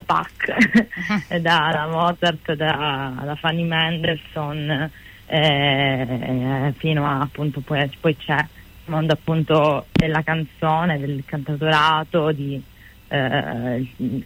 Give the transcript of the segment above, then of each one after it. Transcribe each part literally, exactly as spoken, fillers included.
Bach, da, da Mozart, da, da Fanny Mendelssohn, eh, fino a appunto poi, poi c'è il mondo appunto della canzone, del cantautorato, di eh,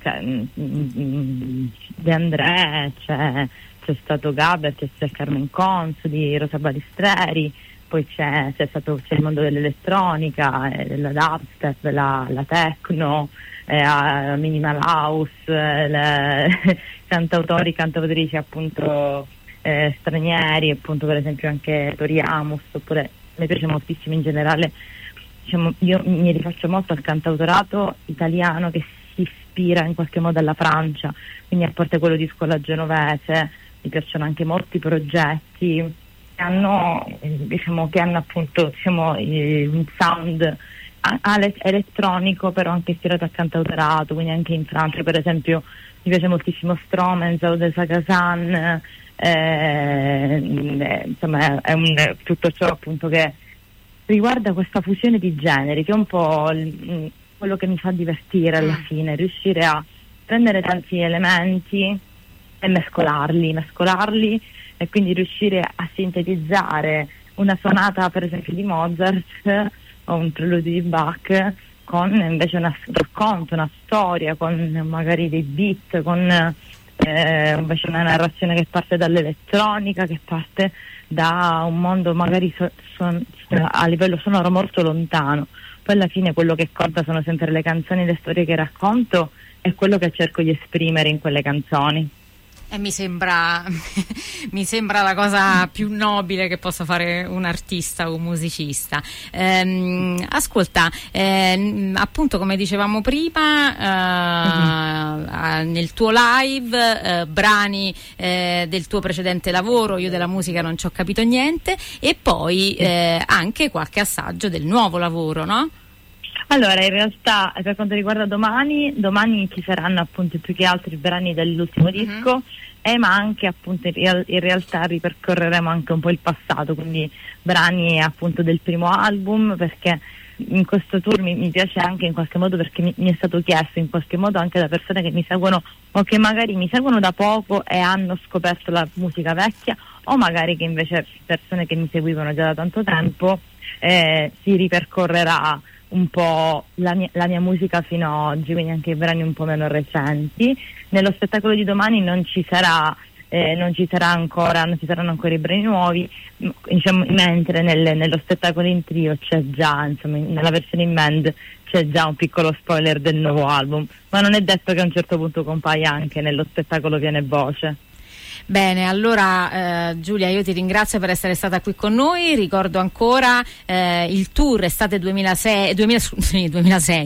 De André, c'è, c'è stato Gaber, c'è, c'è Carmen Consoli, di Rosa Balistreri, poi c'è, c'è stato c'è il mondo dell'elettronica, eh, della dubstep, la, la techno, eh, la minimal house, eh, le cantautori, cantautrici appunto eh, stranieri, appunto per esempio anche Tori Amos, oppure mi piace moltissimo in generale, diciamo, io mi rifaccio molto al cantautorato italiano che si ispira in qualche modo alla Francia, quindi a parte quello di Scuola Genovese, mi piacciono anche molti progetti che hanno, diciamo, che hanno appunto diciamo, un sound elettronico però anche ispirato al cantautorato, quindi anche in Francia per esempio mi piace moltissimo Stromae, Zaudesa Kazan, eh, insomma è un, tutto ciò appunto che riguarda questa fusione di generi che è un po' il, quello che mi fa divertire alla fine, riuscire a prendere tanti elementi e mescolarli, mescolarli e quindi riuscire a sintetizzare una sonata per esempio di Mozart o un preludio di Bach con invece un racconto, una storia, con magari dei beat, con eh, invece una narrazione che parte dall'elettronica, che parte da un mondo magari so, son, a livello sonoro molto lontano. Poi alla fine quello che conta sono sempre le canzoni, le storie che racconto e quello che cerco di esprimere in quelle canzoni. E mi sembra mi sembra la cosa più nobile che possa fare un artista o un musicista. Ehm, ascolta, ehm, appunto come dicevamo prima, eh, mm-hmm. nel tuo live eh, brani eh, del tuo precedente lavoro, io della musica non ci ho capito niente, e poi eh, anche qualche assaggio del nuovo lavoro, no? Allora, in realtà per quanto riguarda domani, domani ci saranno appunto più che altri brani dell'ultimo uh-huh. disco, eh, ma anche appunto in, real- in realtà ripercorreremo anche un po' il passato, quindi brani appunto del primo album, perché in questo tour mi, mi piace anche in qualche modo perché mi, mi è stato chiesto in qualche modo anche da persone che mi seguono o che magari mi seguono da poco e hanno scoperto la musica vecchia, o magari che invece persone che mi seguivano già da tanto tempo, eh, si ripercorrerà un po' la mia, la mia musica fino ad oggi, quindi anche i brani un po' meno recenti. Nello spettacolo di domani non ci sarà eh, non ci sarà ancora non ci saranno ancora i brani nuovi, diciamo, mentre nel, nello spettacolo in trio c'è già, insomma, nella versione in band c'è già un piccolo spoiler del nuovo album, ma non è detto che a un certo punto compaia anche nello spettacolo Piano e Voce. Bene, allora eh, Giulia, io ti ringrazio per essere stata qui con noi. Ricordo ancora eh, il tour estate duemilasei, duemila, sì, duemilasei.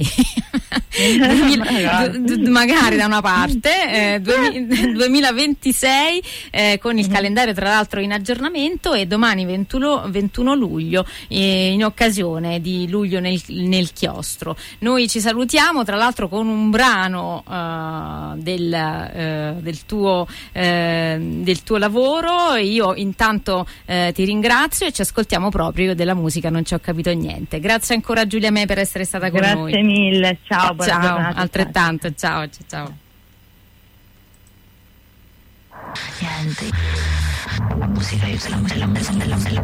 duemila, d- d- magari da una parte eh, duemilaventisei eh, con il calendario tra l'altro in aggiornamento, e domani ventuno, ventuno luglio eh, in occasione di Luglio nel, nel chiostro. Noi ci salutiamo tra l'altro con un brano uh, del, uh, del tuo uh, del tuo lavoro. Io intanto uh, ti ringrazio e ci ascoltiamo proprio. Io della musica non ci ho capito niente. Grazie ancora Giulia Me per essere stata con Grazie noi. Grazie mille, ciao, buona ciao, giornata, altrettanto, ciao, ciao, ciao. Niente. La musica, io se la, la, la, la, la